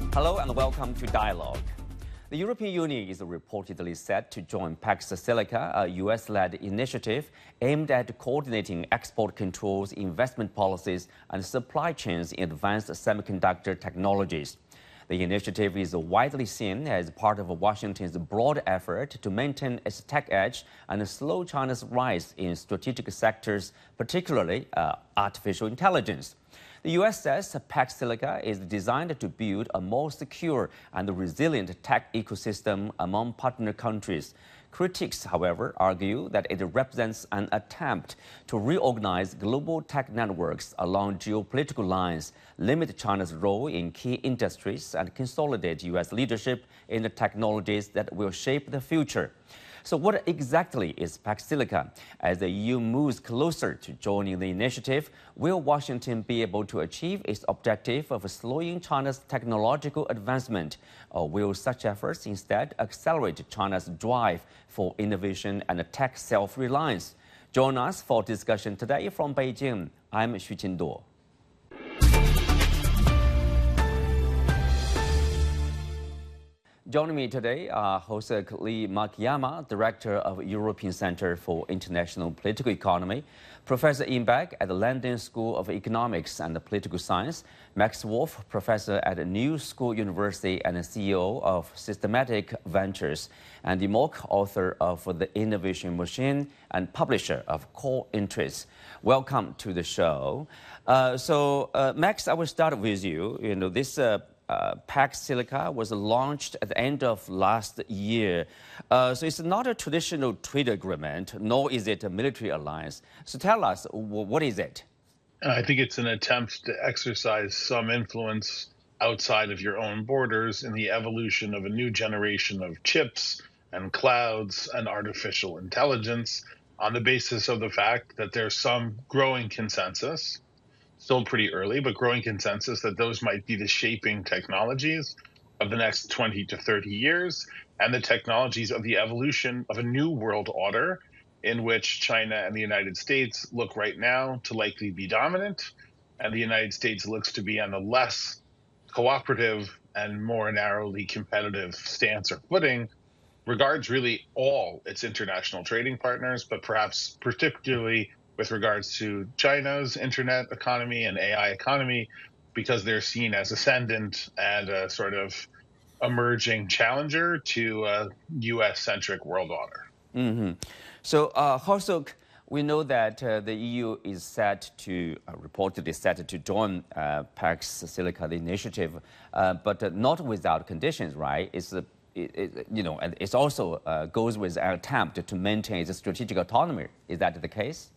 Hello and welcome to Dialogue. The European Union is reportedly set to join Pax Silica, a US-led initiative aimed at coordinating export controls, investment policies, and supply chains in advanced semiconductor technologies. The initiative is widely seen as part of Washington's broad effort to maintain its tech edge and slow China's rise in strategic sectors, particularly artificial intelligence. The U.S. says Pax Silica is designed to build a more secure and resilient tech ecosystem among partner countries. Critics, however, argue that it represents an attempt to reorganize global tech networks along geopolitical lines, limit China's role in key industries, and consolidate U.S. leadership in the technologies that will shape the future. So what exactly is Pax Silica? As the EU moves closer to joining the initiative, will Washington be able to achieve its objective of slowing China's technological advancement? Or will such efforts instead accelerate China's drive for innovation and tech self-reliance? Join us for discussion today from Beijing. I'm Xu Qinduo. Joining me today are Jose Lee Makiyama, Director of European Center for International Political Economy, Professor Ian Beck at the London School of Economics and Political Science, Max Wolf, Professor at New School University and CEO of Systematic Ventures, and Mok, author of The Innovation Machine and publisher of Core Interests. Welcome to the show. Max, I will start with you. This Pax Silica was launched at the end of last year. So it's not a traditional trade agreement, nor is it a military alliance. So tell us, what is it? I think it's an attempt to exercise some influence outside of your own borders in the evolution of a new generation of chips and clouds and artificial intelligence on the basis of the fact that there's some growing consensus, still pretty early, but growing consensus that those might be the shaping technologies of the next 20 to 30 years and the technologies of the evolution of a new world order in which China and the United States look right now to likely be dominant, and the United States looks to be on a less cooperative and more narrowly competitive stance or footing, regards really all its international trading partners, but perhaps particularly with regards to China's internet economy and AI economy, because they're seen as ascendant and a sort of emerging challenger to a US-centric world order. Mm-hmm. So, Horsuk, we know that the EU is reportedly set to join Pax Silica, the initiative, but not without conditions, right? It also goes with an attempt to maintain its strategic autonomy. Is that the case?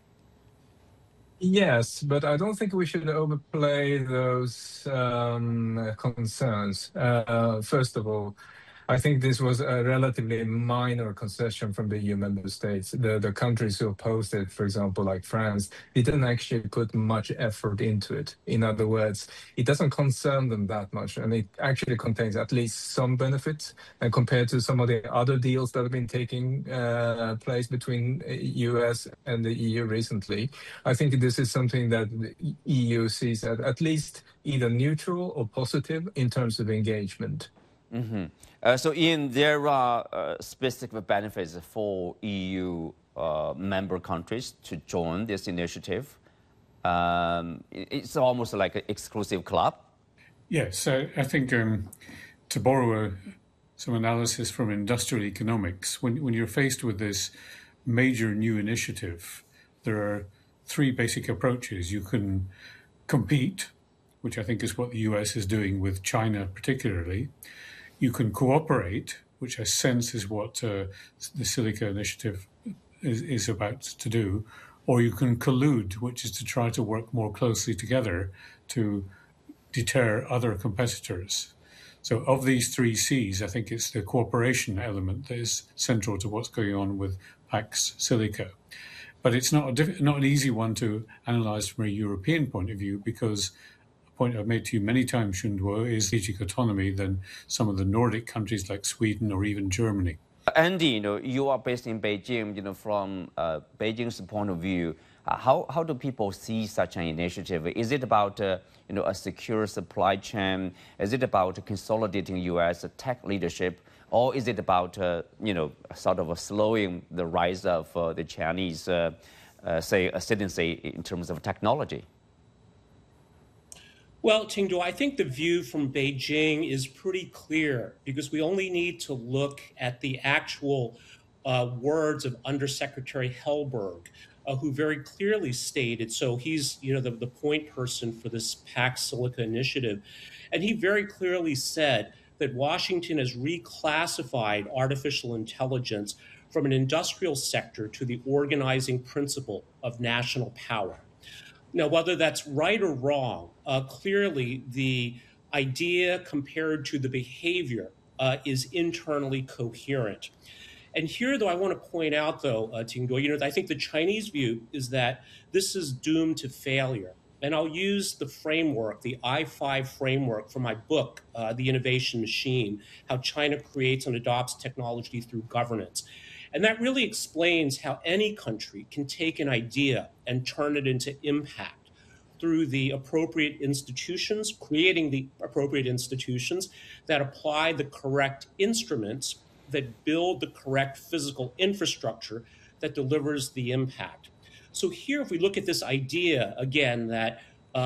Yes, but I don't think we should overplay those concerns. First of all, I think this was a relatively minor concession from the EU member states. The countries who opposed it, for example, like France, didn't actually put much effort into it. In other words, it doesn't concern them that much, and it actually contains at least some benefits. And compared to some of the other deals that have been taking place between US and the EU recently, I think this is something that the EU sees as at least either neutral or positive in terms of engagement. Mm-hmm. So, Ian, there are specific benefits for EU member countries to join this initiative. It's almost like an exclusive club. Yes, I think to borrow some analysis from industrial economics, when you're faced with this major new initiative, there are three basic approaches. You can compete, which I think is what the US is doing with China particularly. You can cooperate, which I sense is what the Silica initiative is about to do, or you can collude, which is to try to work more closely together to deter other competitors. So of these three C's, I think it's the cooperation element that is central to what's going on with Pax Silica. But it's not an easy one to analyze from a European point of view, because point I've made to you many times, Xunduo, is strategic autonomy than some of the Nordic countries like Sweden or even Germany. Andy, you are based in Beijing. From Beijing's point of view, How do people see such an initiative? Is it about a secure supply chain? Is it about consolidating U.S. tech leadership? Or is it about sort of slowing the rise of the Chinese ascendancy in terms of technology? Well, Qingduo, I think the view from Beijing is pretty clear because we only need to look at the actual words of Undersecretary Helberg, who very clearly stated, so he's the point person for this Pax Silica initiative, and he very clearly said that Washington has reclassified artificial intelligence from an industrial sector to the organizing principle of national power. Now, whether that's right or wrong, clearly the idea compared to the behavior is internally coherent. And here, though, I want to point out, though, Qingduo, I think the Chinese view is that this is doomed to failure. And I'll use the framework, the I-5 framework from my book, The Innovation Machine, How China Creates and Adopts Technology Through Governance. And that really explains how any country can take an idea and turn it into impact through the appropriate institutions, creating the appropriate institutions that apply the correct instruments, that build the correct physical infrastructure that delivers the impact. So here, if we look at this idea, again, that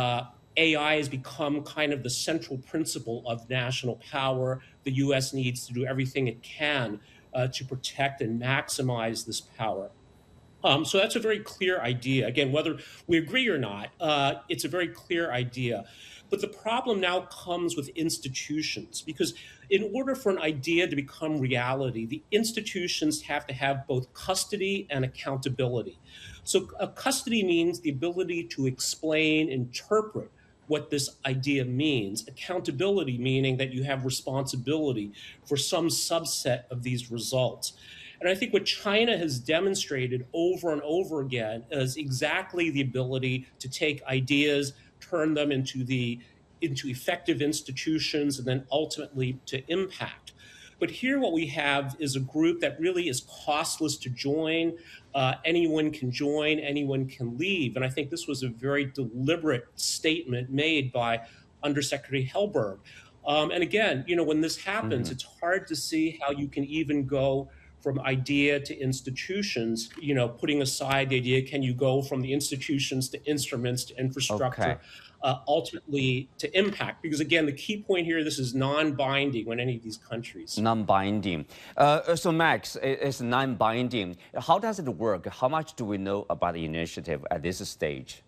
AI has become kind of the central principle of national power, the U.S. needs to do everything it can to protect and maximize this power. So that's a very clear idea. Again, whether we agree or not, it's a very clear idea. But the problem now comes with institutions, because in order for an idea to become reality, the institutions have to have both custody and accountability. So custody means the ability to explain, interpret what this idea means. Accountability meaning that you have responsibility for some subset of these results. And I think what China has demonstrated over and over again is exactly the ability to take ideas, turn them into effective institutions, and then ultimately to impact. But here what we have is a group that really is costless to join. Anyone can join, anyone can leave. And I think this was a very deliberate statement made by Undersecretary Helberg. And again, when this happens, it's hard to see how you can even go from idea to institutions, putting aside the idea, can you go from the institutions to instruments to infrastructure, ultimately to impact? Because again, the key point here, this is non-binding on any of these countries. Non-binding. So Max, it's non-binding. How does it work? How much do we know about the initiative at this stage?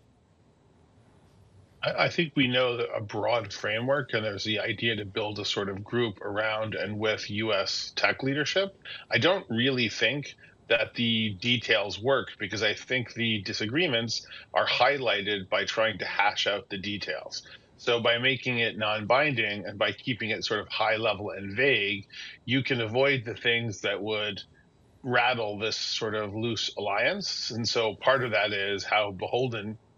I think we know that a broad framework, and there's the idea to build a sort of group around and with U.S. tech leadership. I don't really think that the details work, because I think the disagreements are highlighted by trying to hash out the details. So by making it non-binding and by keeping it sort of high level and vague, you can avoid the things that would rattle this sort of loose alliance. And so part of that is how beholden